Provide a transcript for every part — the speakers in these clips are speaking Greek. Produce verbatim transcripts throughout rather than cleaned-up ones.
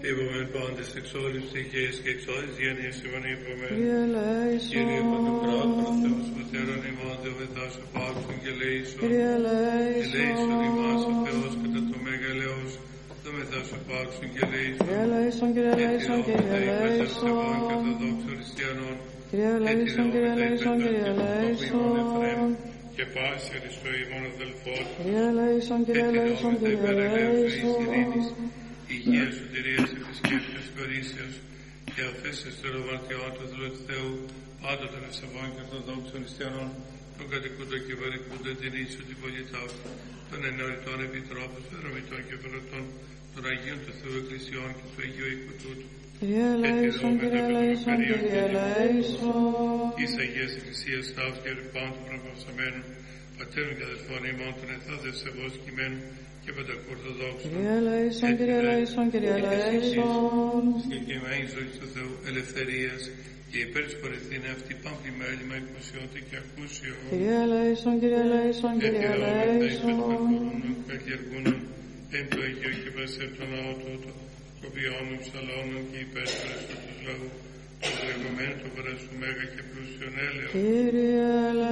Είπαμε πάντες εξ όλης ψυχής και εξ όλης γένειας ημών είπαμε. Κύριε ελέησον. Κύριε Παντοκράτορα, Θεός Πατέρων ημών, Δεοβετά σου πάξουν και λέησον. Κύριε ελέησον. Ελέησον ημάς ο Θεός κατά το μέγα ελέος, Δεοβετά σου πάξουν και λέησον. Κύριε ελέησον, Κύριε ελέησον, Κύριε ελέησον. Χριστιανών, Κύριε ελέησον, Κύριε ελέησον, Κύριε ελέησον. Και πάση Χριστό ημών αδελφός. Κύριε ελέησον, Κύριε ελέησον, Κύριε ελέησον. Υγεία, σωτηρίας, επισκέπτες, κορίσεως και αφήσεις των ροβαρτιών του Θεού, πάντοτε με σεβών και ορθοδόξων χριστιανών, των κατοικούντων και βαρικούντων την ίσο την πολιτά, των εννοητών επιτρόπων, των ερωμητών και βελωτών, των Αγίων του Θεού Εκκλησιών και του Αγίου Οίκου τούτου. Κύριε ελέησον, Κύριε ελέησον, Κύριε ελέησον. Εις Αγίας Εκκλησίας Ταύς και ρηπάντου προπαυσαμένου, πατέρων και αδελφών ημών των εθάδες σεβώς κειμένου και πεντακορθοδόξων. Κύριε ελέησον, Κύριε ελέησον, Κύριε ελέησον. Συγκεκριμένη ζωή του Θεού ελευθερίας και υπέρ της χωρηθήνε αυτή πάμπλη μέλημα εκπουσιώτη και ακούσιο. Κύριε ελέησον, Κύριε ελέησον, Κύριε ελέησον. Καλλιεργούντων εν το Αγίο και βέσαι το ναό τούτο, το βιώνουν ψαλώνουν και υπέσπερες του λαού, το δρεγωμένο το βαρέσου μέγα και πλούσιον έλεο. Κύριε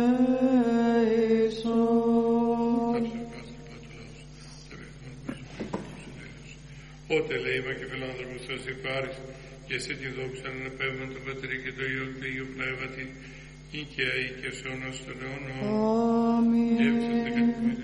ελέησον. Ότε λέει Μακεδονάνθρωπος Θεός υπάρεις, και εσύ την δόξα να αναπέμπουν το Πατρί και το Υιό και το Υιό Πνεύματι, ή και αεί και σε όνος των αιώνων. Αμήν.